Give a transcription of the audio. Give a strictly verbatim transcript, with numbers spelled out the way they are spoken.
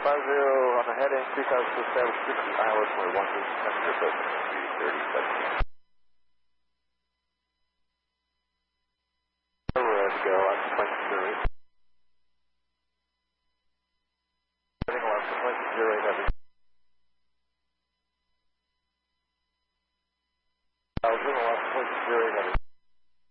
five zero on the heading, three thousand to establish sixty Iowa, for one two temperature, but three thirty-seven. We're ready to go, I'm twenty-three.